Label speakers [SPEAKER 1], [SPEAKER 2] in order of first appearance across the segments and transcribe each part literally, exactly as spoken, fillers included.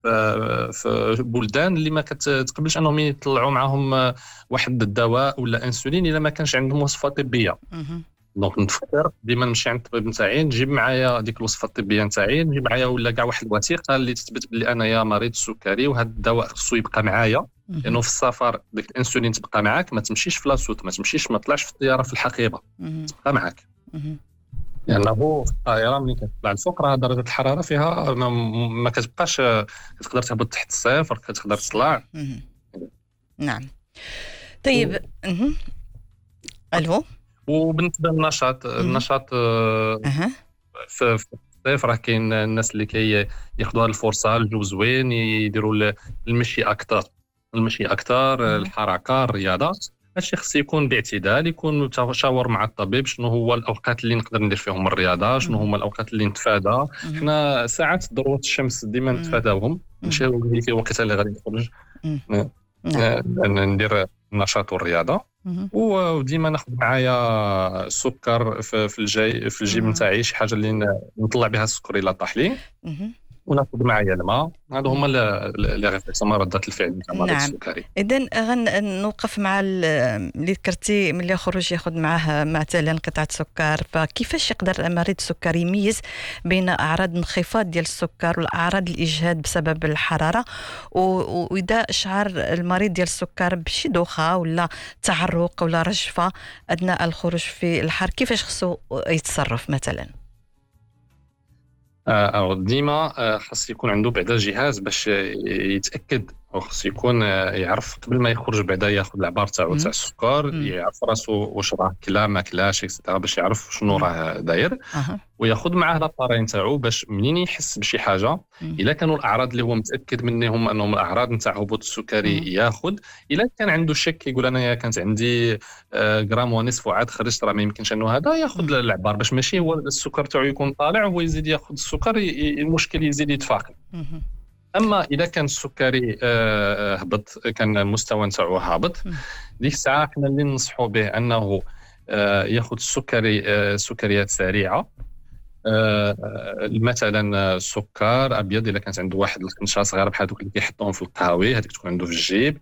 [SPEAKER 1] في في بلدان اللي ما كتقبلش انهم يطلعوا معهم واحد الدواء ولا انسولين الا ما كانش عندهم وصفه طبيه. دونك نتفكر ديما نمشي عند الطبيب نتاعي، نجيب معايا ديك الوصفه الطبيه نتاعي، نجيب معايا ولا كاع واحد الوثيقه اللي تثبت بلي انايا مريض السكري وهذا الدواء خصو يبقى معايا، لانه في السفر ديك الانسولين تبقى معاك، ما تمشيش في لاسوت، ما تمشيش ما طلعش في الطياره في الحقيبه، تبقى معاك. لانه في الطائره ملي كتطلع الفوق راه درجه الحراره فيها ما, ما كتبقاش كتقدر تهبط تحت الصفر، كتقدر تطلع.
[SPEAKER 2] نعم. طيب اها الو.
[SPEAKER 1] وبالنسبه للنشاط النشاط
[SPEAKER 2] اها
[SPEAKER 1] في الصيف راه كاين الناس اللي كي ياخذوا هذه الفرصه الجو زوين يديروا المشي اكثر المشي اكثر الحركه الرياضه. هادشي خص يكون باعتدال، يكون تشاور مع الطبيب شنو هو الاوقات اللي نقدر ندير فيهم الرياضه، شنو هما الاوقات اللي نتفادى. حنا ساعات ضروره الشمس ديما نتفاداوهم، نمشيو في وقتها اللي غادي نخرج ندير النشاط والرياضه. وديما ناخذ معايا السكر في الجاي في الجيب نتاعي، شي حاجه اللي نطلع بها السكر الا طاح لي، وناخذ معايا الماء. هادو هما لي ريفلكس ردات الفعل نتاع مريض السكري.
[SPEAKER 2] اذا غنوقف مع اللي ذكرتي ملي خرج ياخذ معاه مثلا قطعه سكر، فكيفاش يقدر مريض السكري يميز بين اعراض انخفاض ديال السكر والاعراض الاجهاد بسبب الحراره، واذا شعر المريض ديال السكر بشي دوخه ولا تعرق ولا رجفه اثناء الخروج في الحر، كيفاش خصو يتصرف مثلا؟
[SPEAKER 1] آه ديما خاص يكون عنده بعدا جهاز باش يتاكد، او خاص يكون يعرف قبل ما يخرج بعدا ياخذ العبار تاعو تاع السكر، يعرف راسو واش راه كلا ما كلاش اكسترا باش يعرف شنو راه داير. وياخذ معاه لابارين تاعو باش منين يحس بشي حاجه الا كانوا الاعراض اللي هو متاكد منهم انهم الاعراض نتاع هبوط السكري ياخذ. الا كان عنده شك يقول انا كانت عندي غرام ونصف وعاد خرجت راه ما يمكنش انه هذا، ياخذ العبار باش ماشي هو السكر تاعو يكون طالع وهو يزيد ياخذ السكر المشكل يزيد يتفاقم. اما اذا كان السكري هبط، كان المستوى نتاعو هابط، ديك الساعه حنا اللي ننصحوا به انه ياخذ السكري سكريات سريعه، مثلا سكر ابيض الا كانت عنده واحد القنشه صغيره بحال دوك اللي كيحطوهم في القهاوي، هذيك تكون عنده في الجيب،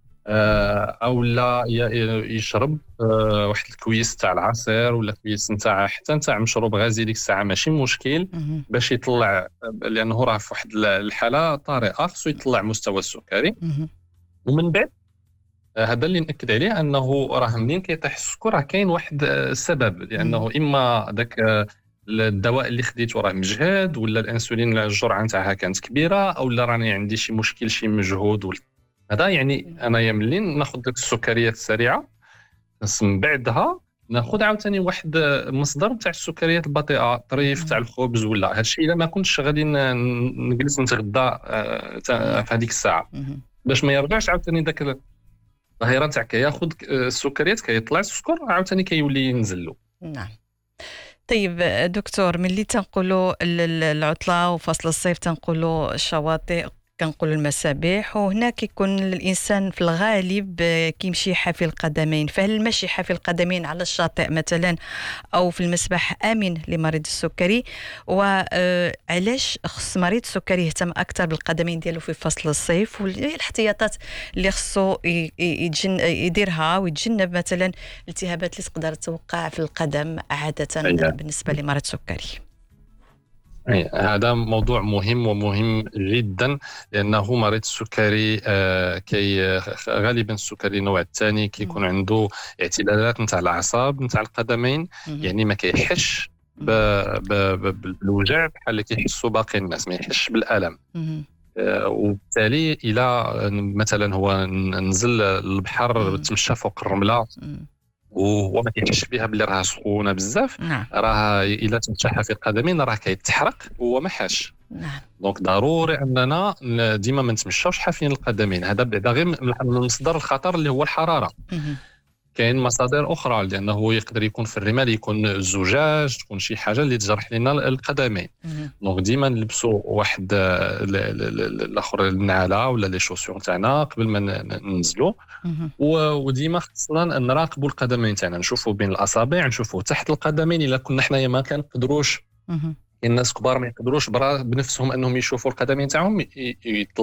[SPEAKER 1] او لا يشرب واحد الكويس تاع العصير ولا كويس نتاع حتى نتاع مشروب غازي، ديك الساعه ماشي مشكل باش يطلع، لانه راه في واحد الحاله طارئه خصو يطلع مستوى السكري. ومن بعد هذا اللي ناكد عليه انه راه منين كيطيح السكر راه كاين واحد السبب، لانه اما داك الدواء اللي خديته راه مجهد، ولا الانسولين الجرعه نتاعها كانت كبيره، او لا راني عندي شي مشكل شي مجهود. هذا يعني انايا ملي ناخذ ديك السكريات السريعه من بعدها ناخذ عاوتاني واحد مصدر تاع السكريات البطيئه، طريف تاع الخبز ولا هادشي الا ما كنتش غادي نجلس نتغدى في هذيك الساعه، باش ما يرجعش عاوتاني داك الظاهره تاع كياخذ السكريات كيطلع السكر عاوتاني كيولي ينزل له.
[SPEAKER 2] نعم. طيب دكتور، ملي تنقولوا العطله وفصل الصيف تنقولوا الشواطئ، كنقولوا المسابح، وهنا كيكون الانسان في الغالب كيمشي حافي القدمين، فهل المشي حافي القدمين على الشاطئ مثلا او في المسبح امن لمريض السكري؟ وعلاش خص مريض السكري يهتم اكثر بالقدمين ديالو في فصل الصيف، والاحتياطات اللي خصو يديرها ويتجنب مثلا الالتهابات اللي تقدر توقع في القدم عاده بالنسبه لمريض السكري؟
[SPEAKER 1] هذا موضوع مهم ومهم جدا، لأنه مريض السكري آه كي غالبا السكري النوع الثاني كيكون عنده اعتلالات نتاع الأعصاب نتاع القدمين، يعني ما كيحش بالوجع بحال اللي كيحسوا باقي الناس، ما يحش بالألم. آه وبالتالي إلى مثلا هو نزل البحر تمشى فوق الرملة وهو ما كيحسش بها بلي راها سخونه بزاف،
[SPEAKER 2] نعم.
[SPEAKER 1] راه الا تمشى في القدمين راه كيتحرق وهو ما حاش.
[SPEAKER 2] نعم.
[SPEAKER 1] دونك ضروري اننا ديما ما نتمشاوش حافين القدمين، هذا بعدا غير من مصدر الخطر اللي هو الحراره. كاين مصادر اخرى، لانه يقدر يكون في الرمال يكون الزجاج، تكون شي حاجه اللي تجرح لنا القدمين. دونك ديما نلبسوا واحد الاخر النعاله ولا لي شوسيون تاعنا قبل ما ننزلوا، وديما خصنا نراقبوا القدمين تاعنا، نشوفوا بين الاصابع، نشوفوا تحت القدمين الا كنا حنايا ما كنقدروش، الناس كبار ما يقدروش بنفسهم انهم يشوفوا القدمين تاعهم